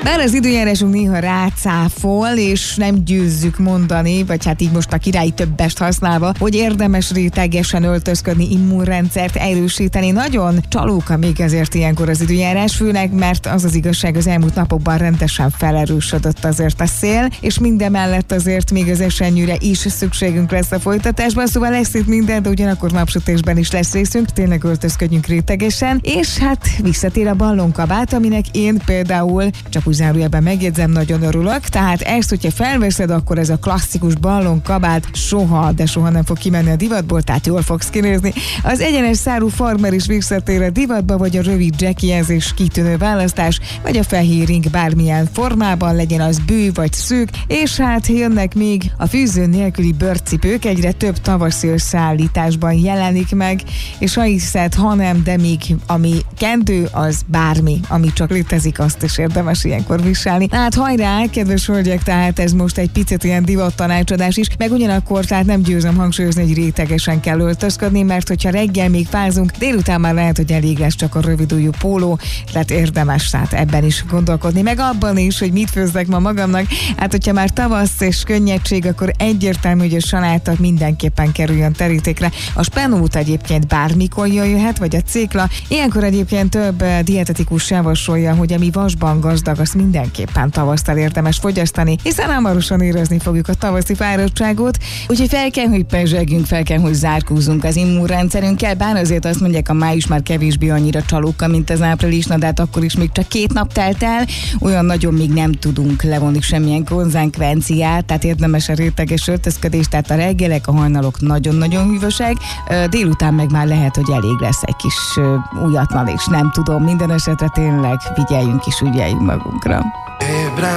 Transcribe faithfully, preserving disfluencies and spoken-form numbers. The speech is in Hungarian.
Bár az időjárásunk néha rácáfol, és nem győzzük mondani, vagy hát így most a királyi többest használva, hogy érdemes rétegesen öltözködni, immunrendszert erősíteni. Nagyon csalóka még ezért ilyenkor az időjárás, főleg mert az az igazság, az elmúlt napokban rendesen felerősödött azért a szél, és mindemellett azért még az esernyőre is szükségünk lesz a folytatásban, szóval lesz itt minden, de ugyanakkor napsütésben is lesz részünk, tényleg öltözködjünk rétegesen, és hát visszatér a ballonkabát, aminek én például csak úgy zárójelben megjegyzem, nagyon örülök, tehát ezt, hogyha felveszed, akkor ez a klasszikus ballonkabát soha, de soha nem fog kimenni a divatból, tehát jól fogsz kinézni. Az egyenes szárú farmer is visszatér a divatba, vagy a rövid jackihez és kitűnő választás, vagy a fehér ing bármilyen formában, legyen az bő vagy szűk, és hát jönnek még a fűző nélküli bőrcipők, egyre több tavaszi összeállításban jelenik meg, és ha hiszed, ha nem, de még ami kendő, az bármi, ami csak létezik, azt is érdemes ilyenkor viselni. Hát hajrá, kedves hölgyek, tehát ez most egy picit ilyen divattanácsadás is, meg ugyanakkor tehát nem győzöm hangsúlyozni, hogy rétegesen kell öltözködni, mert hogyha reggel még fázunk, délután már lehet, hogy elég lesz csak a rövidujjú póló, tehát érdemes tehát ebben is gondolkodni, meg abban is, hogy mit főzzek ma magamnak. Hát hogyha már tavasz és könnyedség, akkor egyértelmű, hogy a saláta mindenképpen kerüljön terítékre. A spenót egyébként bármikor jöhet, vagy a cékla. Ilyenkor egyébként több dietetikus javasolja, hogy ami vasban gazdag, azt mindenképpen tavasztal érdemes fogyasztani, hiszen hamarosan érezni fogjuk a tavaszi fáradtságot. Úgyhogy fel kell, hogy pezsegjünk, fel kell, hogy zárkózzunk az immunrendszerünkkel, bár azért azt mondják, a május már kevésbé annyira csalóka, mint az április, na de hát akkor is még csak két nap telt el, olyan nagyon még nem tudunk levonni semmilyen konzekvenciát, tehát érdemes a réteges öltözködés, tehát a reggelek, a hajnalok nagyon-nagyon hűvösek, délután meg már lehet, hogy elég lesz egy kis újatlan, és nem tudom, minden esetre tényleg figyeljünk és ügyeljünk magunkra.